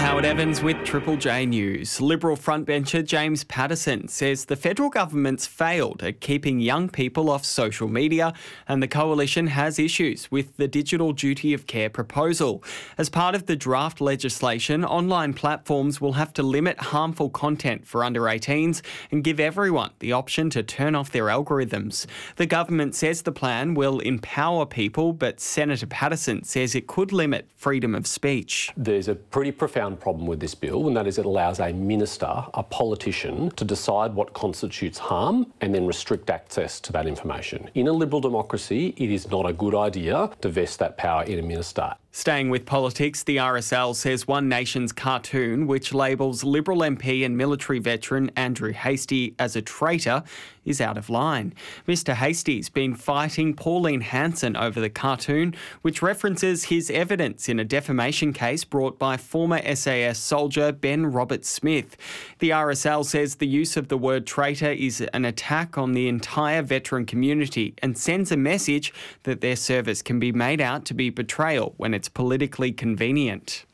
Howard Evans with Triple J News. Liberal frontbencher James Paterson says the federal government's failed at keeping young people off social media, and the coalition has issues with the digital duty of care proposal. As part of the draft legislation, online platforms will have to limit harmful content for under 18s and give everyone the option to turn off their algorithms. The government says the plan will empower people, but Senator Paterson says it could limit freedom of speech. There's a pretty profound problem with this bill, and that is it allows a minister, a politician, to decide what constitutes harm and then restrict access to that information. In a liberal democracy, it is not a good idea to vest that power in a minister. Staying with politics, the RSL says One Nation's cartoon, which labels Liberal MP and military veteran Andrew Hastie as a traitor, is out of line. Mr Hastie's been fighting Pauline Hanson over the cartoon, which references his evidence in a defamation case brought by former SAS soldier Ben Roberts-Smith. The RSL says the use of the word traitor is an attack on the entire veteran community and sends a message that their service can be made out to be betrayal when it's politically convenient.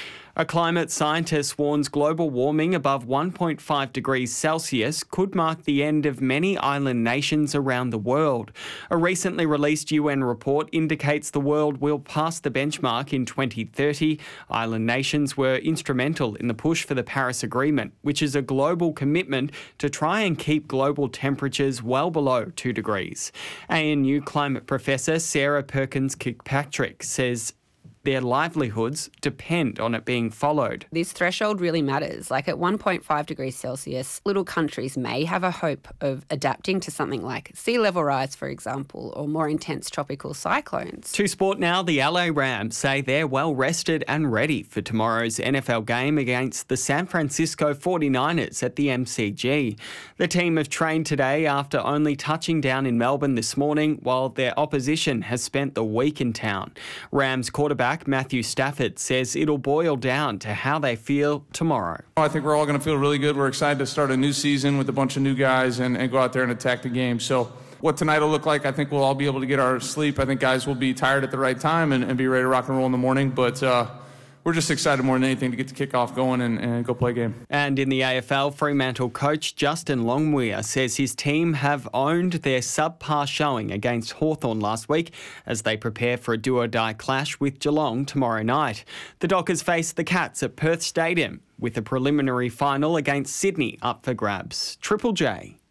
A climate scientist warns global warming above 1.5 degrees Celsius could mark the end of many island nations around the world. A recently released UN report indicates the world will pass the benchmark in 2030. Island nations were instrumental in the push for the Paris Agreement, which is a global commitment to try and keep global temperatures well below 2 degrees. ANU climate professor Sarah Perkins-Kirkpatrick says their livelihoods depend on it being followed. This threshold really matters. Like at 1.5 degrees Celsius, little countries may have a hope of adapting to something like sea level rise, for example, or more intense tropical cyclones. To sport now, the LA Rams say they're well rested and ready for tomorrow's NFL game against the San Francisco 49ers at the MCG. The team have trained today after only touching down in Melbourne this morning, while their opposition has spent the week in town. Rams quarterback Matthew Stafford says it'll boil down to how they feel tomorrow. I think we're all going to feel really good. We're excited to start a new season with a bunch of new guys and go out there and attack the game. So what tonight will look like, I think we'll all be able to get our sleep. I think guys will be tired at the right time and be ready to rock and roll in the morning. But we're just excited more than anything to get the kickoff going and go play a game. And in the AFL, Fremantle coach Justin Longmuir says his team have owned their subpar showing against Hawthorn last week as they prepare for a do-or-die clash with Geelong tomorrow night. The Dockers face the Cats at Perth Stadium with a preliminary final against Sydney up for grabs. Triple J.